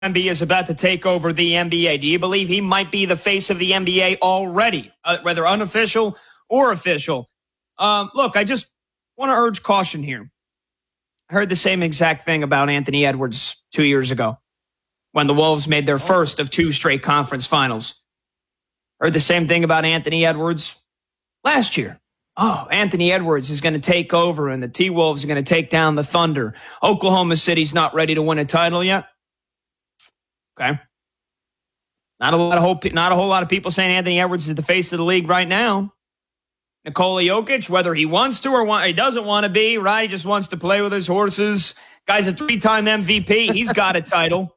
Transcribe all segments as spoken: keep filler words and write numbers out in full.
Wemby is about to take over the N B A. Do you believe he might be the face of the N B A already, uh, whether unofficial or official? Um, look, I just want to urge caution here. I heard the same exact thing about Anthony Edwards two years ago when the Wolves made their first of two straight conference finals. Heard the same thing about Anthony Edwards last year. Oh, Anthony Edwards is going to take over and the T-Wolves are going to take down the Thunder. Oklahoma City's not ready to win a title yet. Okay. Not a lot of hope, not a whole lot of people saying Anthony Edwards is the face of the league right now. Nikola Jokic, whether he wants to or want, he doesn't want to be, right? He just wants to play with his horses. Guy's a three-time M V P. He's got a title.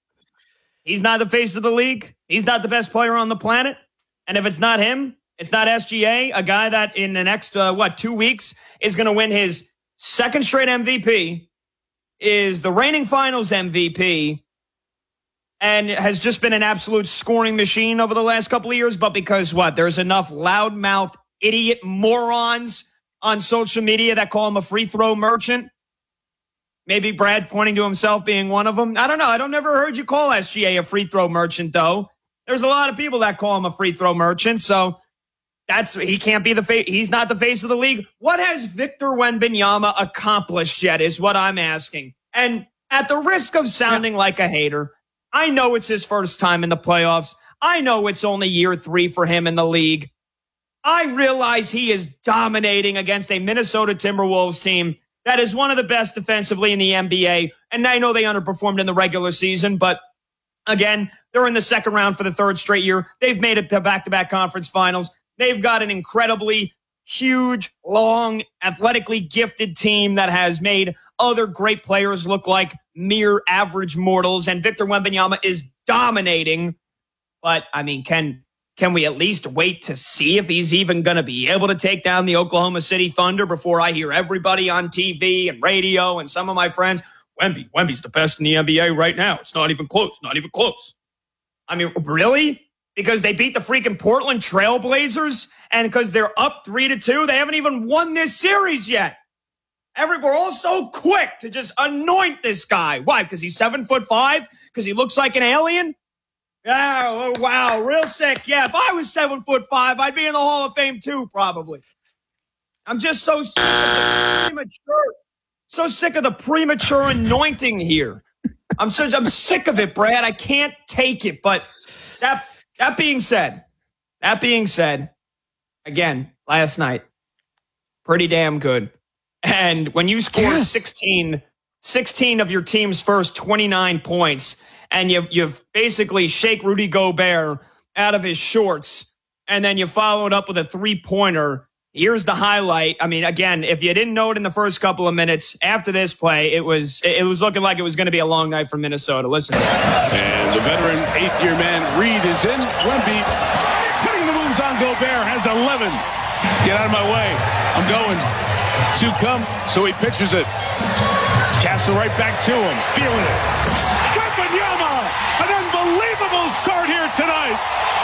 He's not the face of the league. He's not the best player on the planet. And if it's not him, it's not S G A, a guy that in the next, uh, what, two weeks is going to win his second straight M V P, is the reigning finals M V P, and has just been an absolute scoring machine over the last couple of years. But because what? There's enough loudmouth idiot morons on social media that call him a free throw merchant. Maybe Brad pointing to himself being one of them. I don't know. I don't never heard you call S G A a free throw merchant, though. There's a lot of people that call him a free throw merchant. So that's, he can't be the face. He's not the face of the league. What has Victor Wembanyama accomplished yet is what I'm asking. And at the risk of sounding yeah. like a hater, I know it's his first time in the playoffs. I know it's only year three for him in the league. I realize he is dominating against a Minnesota Timberwolves team that is one of the best defensively in the N B A. And I know they underperformed in the regular season, but again, they're in the second round for the third straight year. They've made it to back-to-back conference finals. They've got an incredibly huge, long, athletically gifted team that has made other great players look like mere average mortals. And Victor Wembanyama is dominating. But, I mean, can can we at least wait to see if he's even going to be able to take down the Oklahoma City Thunder before I hear everybody on T V and radio and some of my friends, Wemby, Wemby's the best in the N B A right now. It's not even close, not even close. I mean, really? Because they beat the freaking Portland Trail Blazers and because they're up three to two, they haven't even won this series yet. Every, we're all so quick to just anoint this guy. Why? Because he's seven foot five? Because he looks like an alien? Oh, wow, real sick. Yeah, if I was seven foot five, I'd be in the Hall of Fame too, probably. I'm just so sick of the premature, so sick of the premature anointing here. I'm so I'm sick of it, Brad. I can't take it. But that that being said, that being said, again, last night, pretty damn good. And when you score yes. sixteen, sixteen of your team's first twenty-nine points, and you you basically shake Rudy Gobert out of his shorts, and then you follow it up with a three-pointer. Here's the highlight. I mean, again, if you didn't know it in the first couple of minutes, after this play, it was it was looking like it was going to be a long night for Minnesota. Listen. And the veteran eighth-year man, Reed, is in. Wemby putting the moves on Gobert, has eleven. Get out of my way. I'm going. Two come, so he pitches it. Castle right back to him. Feeling it. Wembanyama! An unbelievable start here tonight.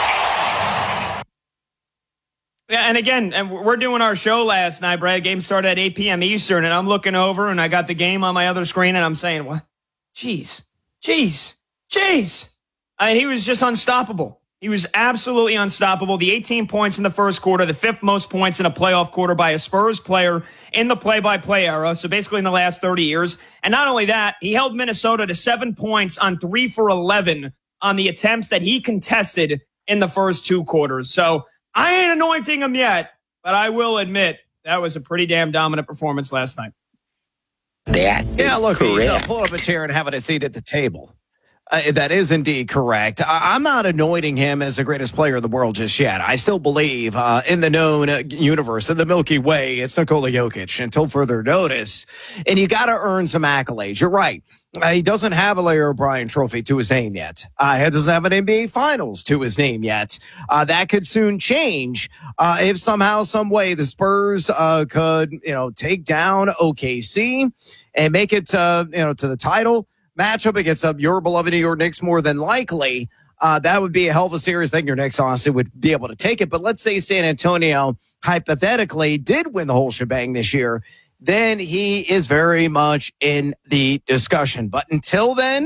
Yeah, and again, and we're doing our show last night, Brad. Game started at eight p.m. Eastern, and I'm looking over, and I got the game on my other screen, and I'm saying, what? Jeez, jeez, jeez. I mean, he was just unstoppable. He was absolutely unstoppable. The eighteen points in the first quarter, the fifth most points in a playoff quarter by a Spurs player in the play-by-play era, so basically in the last thirty years. And not only that, he held Minnesota to seven points on three for eleven on the attempts that he contested in the first two quarters. So I ain't anointing him yet, but I will admit that was a pretty damn dominant performance last night. That yeah, look, correct. he's uh, pulling up a chair and having a seat at the table. Uh, that is indeed correct. I- I'm not anointing him as the greatest player in the world just yet. I still believe uh, in the known uh, universe, in the Milky Way, it's Nikola Jokic until further notice. And you got to earn some accolades. You're right. Uh, he doesn't have a Larry O'Brien trophy to his name yet. Uh, he doesn't have an N B A Finals to his name yet. Uh, that could soon change uh, if somehow, some way, the Spurs uh, could, you know, take down O K C and make it, uh, you know, to the title matchup against uh, your beloved New York Knicks. More than likely, uh, that would be a hell of a series. I think your Knicks honestly would be able to take it. But let's say San Antonio hypothetically did win the whole shebang this year. Then he is very much in the discussion. But until then,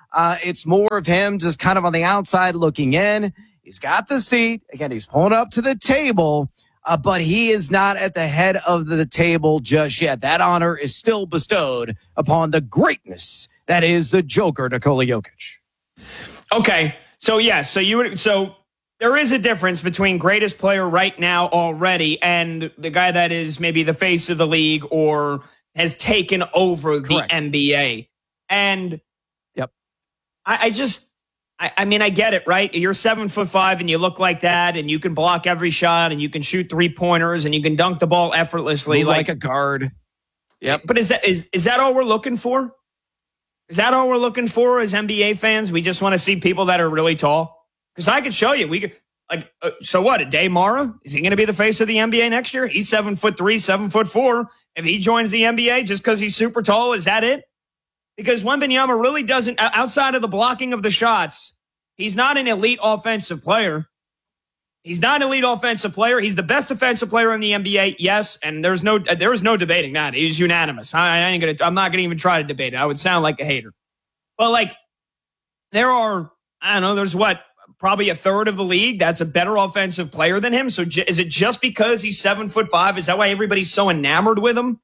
Uh, it's more of him just kind of on the outside looking in. He's got the seat. Again, he's pulling up to the table, uh, but he is not at the head of the table just yet. That honor is still bestowed upon the greatness that is the Joker, Nikola Jokic. Okay, so yeah, so you would so there is a difference between greatest player right now already and the guy that is maybe the face of the league or has taken over the Correct. N B A. And yep, I, I just, I, I mean, I get it, right? You're seven foot five and you look like that, and you can block every shot, and you can shoot three pointers, and you can dunk the ball effortlessly, Move like, like a guard. Yep. But is that is is that all we're looking for? Is that all we're looking for as N B A fans? We just want to see people that are really tall? Because I could show you. We could, like, uh, so what? A Day Mara? Is he going to be the face of the N B A next year? He's seven foot three, seven foot four. If he joins the N B A just because he's super tall, is that it? Because Wembanyama really doesn't, outside of the blocking of the shots, he's not an elite offensive player. He's not an elite offensive player. He's the best offensive player in the N B A, yes, and there's no there is no debating that. He's unanimous. I, I ain't gonna. I'm not gonna even try to debate it. I would sound like a hater. But like, there are, I don't know. There's what, probably a third of the league that's a better offensive player than him. So j- is it just because he's seven foot five? Is that why everybody's so enamored with him?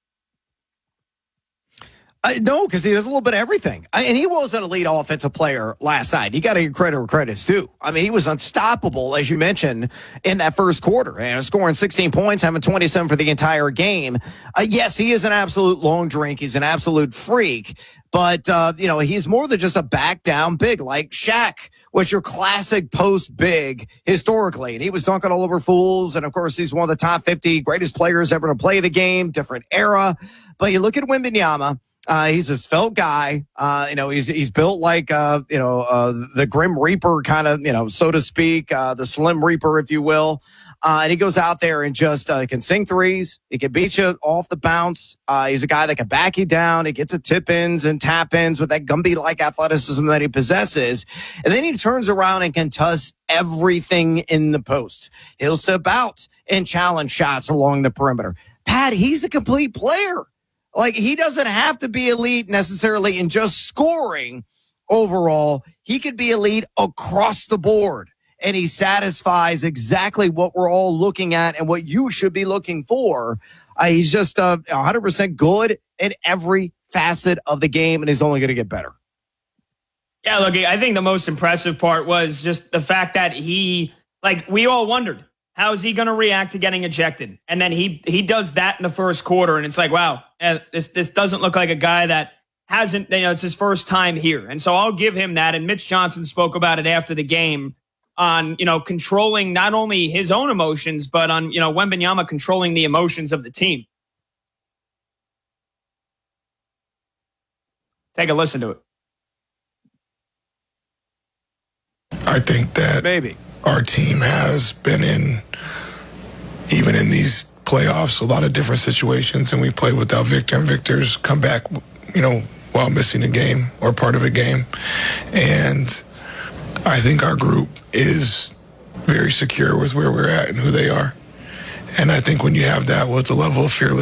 Uh, no, because he does a little bit of everything. I, and he was an elite offensive player last night. You got to give credit where credit's due. I mean, he was unstoppable, as you mentioned, in that first quarter. And scoring sixteen points, having twenty-seven for the entire game. Uh, yes, he is an absolute long drink. He's an absolute freak. But, uh, you know, he's more than just a back down big like Shaq was your classic post big historically. And he was dunking all over fools. And, of course, he's one of the top fifty greatest players ever to play the game, different era. But you look at Wembanyama. Uh, he's a svelte guy. Uh, you know, he's he's built like, uh, you know, uh, the Grim Reaper kind of, you know, so to speak, uh, the Slim Reaper, if you will. Uh, and he goes out there and just uh, can sing threes. He can beat you off the bounce. Uh, he's a guy that can back you down. He gets a tip ins and tap ins with that Gumby-like athleticism that he possesses. And then he turns around and can toss everything in the post. He'll step out and challenge shots along the perimeter. Pat, he's a complete player. Like, he doesn't have to be elite necessarily in just scoring overall. He could be elite across the board, and he satisfies exactly what we're all looking at and what you should be looking for. Uh, he's just uh, one hundred percent good in every facet of the game, and he's only going to get better. Yeah, look, I think the most impressive part was just the fact that he, like, we all wondered, how is he going to react to getting ejected? And then he he does that in the first quarter, and it's like, wow, this this doesn't look like a guy that hasn't, you know, it's his first time here. And so I'll give him that. And Mitch Johnson spoke about it after the game on, you know, controlling not only his own emotions, but on, you know, Wembanyama controlling the emotions of the team. Take a listen to it. I think that Maybe our team has been in, even in these playoffs, a lot of different situations, and we play without Victor, and Victor's come back, you know, while missing a game or part of a game. And I think our group is very secure with where we're at and who they are. And I think when you have that with the level of fearlessness